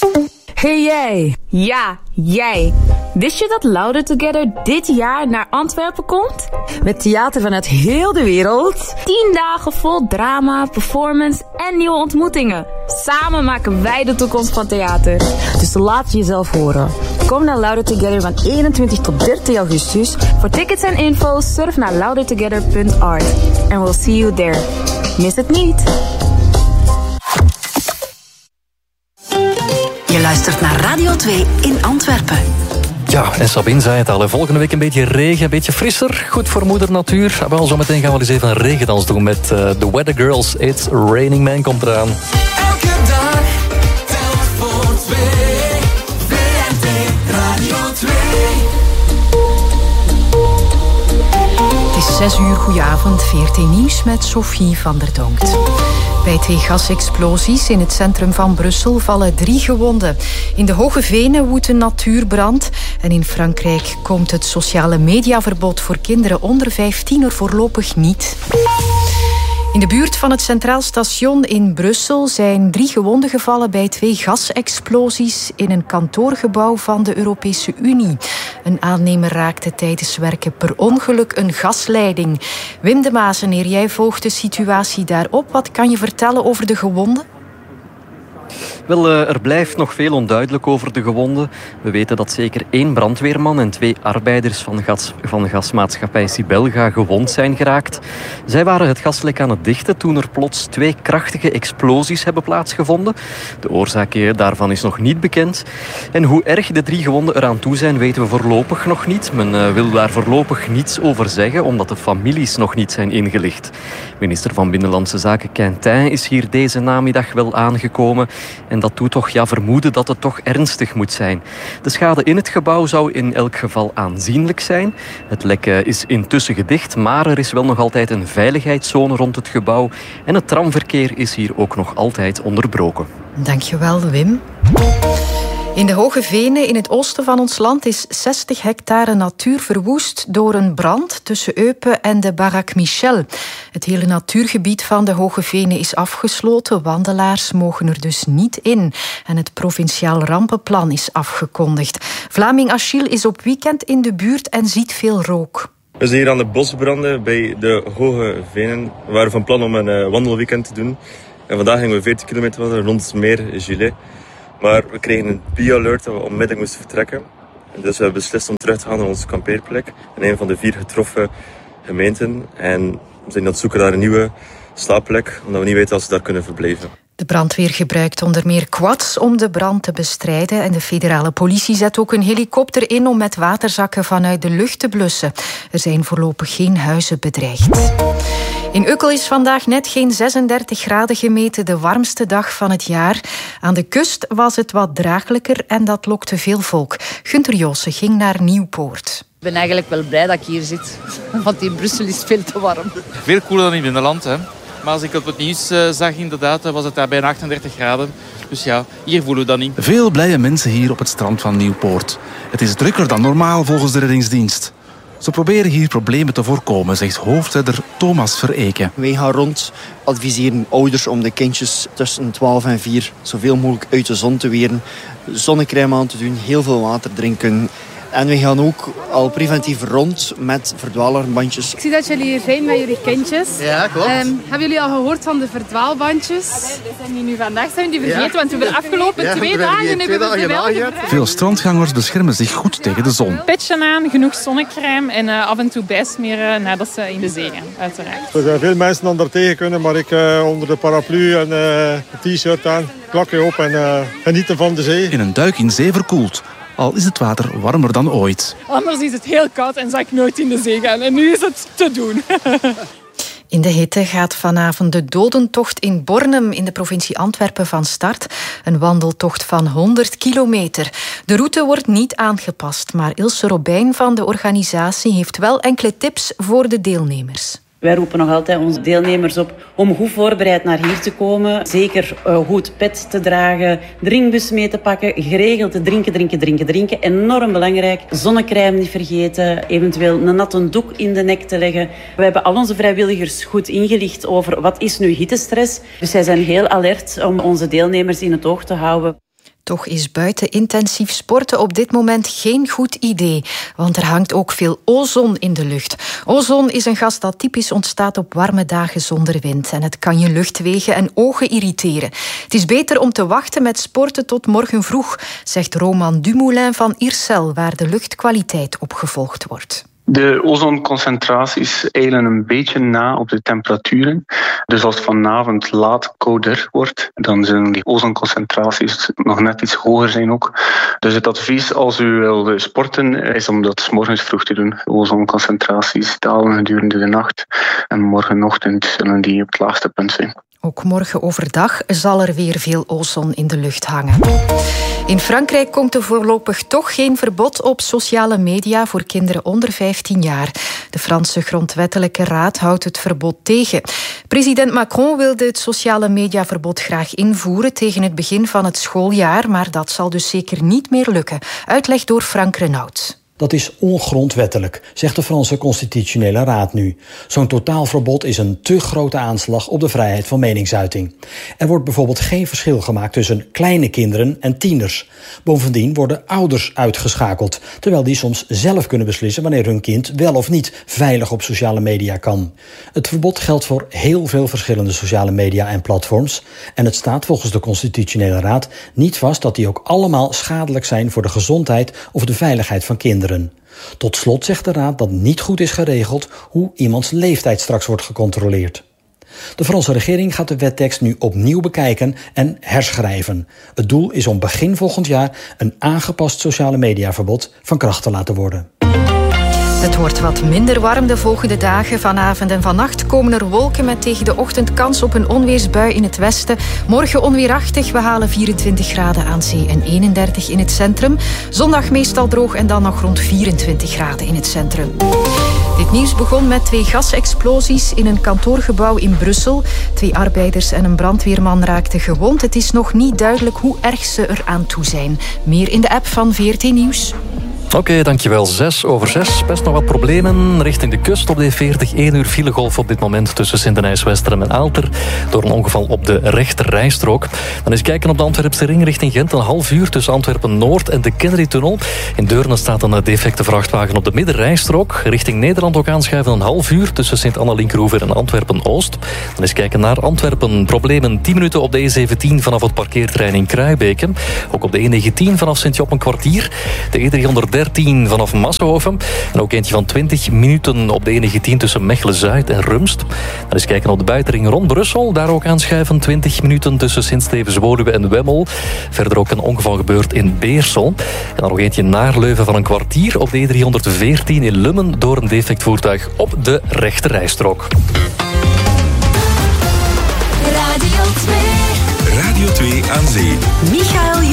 Hey jij! Ja, jij! Wist je dat Louder Together dit jaar naar Antwerpen komt? Met theater vanuit heel de wereld. 10 dagen vol drama, performance en nieuwe ontmoetingen. Samen maken wij de toekomst van theater. Dus laat jezelf horen. Kom naar Louder Together van 21 tot 30 augustus. Voor tickets en info surf naar loudertogether.art. And we'll see you there. Mis het niet! Je luistert naar Radio 2 in Antwerpen. Ja, en Sabine zei het al. Volgende week een beetje regen, een beetje frisser. Goed voor moeder natuur. Wel, zometeen gaan we eens even een regendans doen met The Weather Girls. It's Raining Man komt eraan. Elke dag telt voor 2. VRT Radio 2. Het is 6 uur, goedenavond. VRT Nieuws met Sophie van der Donkt. Bij 2 gasexplosies in het centrum van Brussel vallen 3 gewonden. In de Hoge Venen woedt een natuurbrand. En in Frankrijk komt het sociale mediaverbod voor kinderen onder 15 er voorlopig niet. In de buurt van het Centraal Station in Brussel zijn 3 gewonden gevallen bij 2 gasexplosies in een kantoorgebouw van de Europese Unie. Een aannemer raakte tijdens werken per ongeluk een gasleiding. Wim de Maaseneer, jij volgt de situatie daarop. Wat kan je vertellen over de gewonden? Wel, er blijft nog veel onduidelijk over de gewonden. We weten dat zeker 1 brandweerman en 2 arbeiders van gasmaatschappij Sibelga gewond zijn geraakt. Zij waren het gaslek aan het dichten toen er plots 2 krachtige explosies hebben plaatsgevonden. De oorzaak daarvan is nog niet bekend. En hoe erg de 3 gewonden eraan toe zijn, weten we voorlopig nog niet. Men wil daar voorlopig niets over zeggen, omdat de families nog niet zijn ingelicht. Minister van Binnenlandse Zaken Quintin is hier deze namiddag wel aangekomen. En dat doet toch vermoeden dat het toch ernstig moet zijn. De schade in het gebouw zou in elk geval aanzienlijk zijn. Het lek is intussen gedicht, maar er is wel nog altijd een veiligheidszone rond het gebouw. En het tramverkeer is hier ook nog altijd onderbroken. Dankjewel, Wim. In de Hoge Venen in het oosten van ons land is 60 hectare natuur verwoest door een brand tussen Eupen en de Barak Michel. Het hele natuurgebied van de Hoge Venen is afgesloten. Wandelaars mogen er dus niet in. En het provinciaal rampenplan is afgekondigd. Vlaming Achille is op weekend in de buurt en ziet veel rook. We zijn hier aan de bosbranden bij de Hoge Venen. We waren van plan om een wandelweekend te doen. En vandaag gingen we 40 kilometer wandelen rond het meer Gilet. Maar we kregen een B-alert dat we onmiddellijk moesten vertrekken. En dus we hebben beslist om terug te gaan naar onze kampeerplek. In een van de 4 getroffen gemeenten. En we zijn aan het zoeken naar een nieuwe slaapplek. Omdat we niet weten of ze daar kunnen verblijven. De brandweer gebruikt onder meer quads om de brand te bestrijden. En de federale politie zet ook een helikopter in om met waterzakken vanuit de lucht te blussen. Er zijn voorlopig geen huizen bedreigd. In Ukkel is vandaag net geen 36 graden gemeten, de warmste dag van het jaar. Aan de kust was het wat draaglijker en dat lokte veel volk. Gunther Joossen ging naar Nieuwpoort. Ik ben eigenlijk wel blij dat ik hier zit, want in Brussel is het veel te warm. Veel koeler dan in binnenland, hè. Maar als ik op het nieuws zag, inderdaad, was het daar bijna 38 graden. Dus ja, hier voelen we dat niet. Veel blije mensen hier op het strand van Nieuwpoort. Het is drukker dan normaal volgens de reddingsdienst. Ze proberen hier problemen te voorkomen, zegt hoofdredder Thomas Vereken. Wij gaan rond, adviseren ouders om de kindjes tussen 12 en 4 zoveel mogelijk uit de zon te weren. Zonnecrème aan te doen, heel veel water drinken. En we gaan ook al preventief rond met verdwaalalarmbandjes. Ik zie dat jullie hier zijn met jullie kindjes. Ja, klopt. Hebben jullie al gehoord van de verdwaalbandjes? We zijn die nu vandaag vergeten, want we hebben afgelopen 2 dagen hebben we ze wel gebruikt. Veel strandgangers beschermen zich goed tegen de zon. Petje aan, genoeg zonnecrème en af en toe bijsmeren nadat ze in de zee gaan, uiteraard. Er zijn veel mensen dan daar tegen kunnen, maar ik onder de paraplu en een t-shirt aan, klakje op en genieten van de zee. In een duik in zee verkoeld. Al is het water warmer dan ooit. Anders is het heel koud en zou ik nooit in de zee gaan. En nu is het te doen. In de hitte gaat vanavond de dodentocht in Bornem in de provincie Antwerpen van start. Een wandeltocht van 100 kilometer. De route wordt niet aangepast, maar Ilse Robijn van de organisatie heeft wel enkele tips voor de deelnemers. Wij roepen nog altijd onze deelnemers op om goed voorbereid naar hier te komen. Zeker goed pet te dragen, drinkbus mee te pakken, geregeld te drinken. Enorm belangrijk. Zonnecrème niet vergeten, eventueel een natte doek in de nek te leggen. We hebben al onze vrijwilligers goed ingelicht over wat is nu hittestress. Dus zij zijn heel alert om onze deelnemers in het oog te houden. Toch is buiten intensief sporten op dit moment geen goed idee, want er hangt ook veel ozon in de lucht. Ozon is een gas dat typisch ontstaat op warme dagen zonder wind en het kan je luchtwegen en ogen irriteren. Het is beter om te wachten met sporten tot morgen vroeg, zegt Roman Dumoulin van Iercel, waar de luchtkwaliteit op gevolgd wordt. De ozonconcentraties eilen een beetje na op de temperaturen. Dus als het vanavond laat kouder wordt, dan zullen die ozonconcentraties nog net iets hoger zijn ook. Dus het advies als u wil sporten is om dat 's morgens vroeg te doen. De ozonconcentraties dalen gedurende de nacht en morgenochtend zullen die op het laagste punt zijn. Ook morgen overdag zal er weer veel ozon in de lucht hangen. In Frankrijk komt er voorlopig toch geen verbod op sociale media voor kinderen onder 15 jaar. De Franse grondwettelijke raad houdt het verbod tegen. President Macron wilde het sociale mediaverbod graag invoeren tegen het begin van het schooljaar, maar dat zal dus zeker niet meer lukken. Uitleg door Frank Renaud. Dat is ongrondwettelijk, zegt de Franse Constitutionele Raad nu. Zo'n totaalverbod is een te grote aanslag op de vrijheid van meningsuiting. Er wordt bijvoorbeeld geen verschil gemaakt tussen kleine kinderen en tieners. Bovendien worden ouders uitgeschakeld, terwijl die soms zelf kunnen beslissen wanneer hun kind wel of niet veilig op sociale media kan. Het verbod geldt voor heel veel verschillende sociale media en platforms. En het staat volgens de Constitutionele Raad niet vast dat die ook allemaal schadelijk zijn voor de gezondheid of de veiligheid van kinderen. Tot slot zegt de Raad dat niet goed is geregeld hoe iemands leeftijd straks wordt gecontroleerd. De Franse regering gaat de wettekst nu opnieuw bekijken en herschrijven. Het doel is om begin volgend jaar een aangepast sociale mediaverbod van kracht te laten worden. Het wordt wat minder warm de volgende dagen. Vanavond en vannacht komen er wolken met tegen de ochtend kans op een onweersbui in het westen. Morgen onweerachtig, we halen 24 graden aan zee en 31 in het centrum. Zondag meestal droog en dan nog rond 24 graden in het centrum. Dit nieuws begon met 2 gasexplosies in een kantoorgebouw in Brussel. 2 arbeiders en een brandweerman raakten gewond. Het is nog niet duidelijk hoe erg ze er aan toe zijn. Meer in de app van VRT Nieuws. Oké, dankjewel. 6:06. Best nog wat problemen richting de kust op de E40. 1 uur filegolf op dit moment tussen Sint-Denijs-Westerem en Aalter. Door een ongeval op de rechterrijstrook. Dan eens kijken op de Antwerpse ring richting Gent. Een half uur tussen Antwerpen-Noord en de Kennedy-tunnel. In Deurne staat een defecte vrachtwagen op de middenrijstrook. Richting Nederland ook aanschuiven een half uur tussen Sint-Anna-Linkeroever en Antwerpen-Oost. Dan eens kijken naar Antwerpen. Problemen 10 minuten op de E17 vanaf het parkeerterrein in Kruijbeke. Ook op de E19 vanaf Sint-Job een kwartier. De E313 vanaf Massenhoven. En ook eentje van 20 minuten op de E19 tussen Mechelen-Zuid en Rumst. Dan eens kijken op de buitenring rond Brussel. Daar ook aanschuiven 20 minuten tussen Sint-Stevens-Woluwe en Wemmel. Verder ook een ongeval gebeurd in Beersel. En dan nog eentje naar Leuven van een kwartier op de E314 in Lummen door een defect voertuig op de rechterrijstrook. Radio 2 aan zee. Michael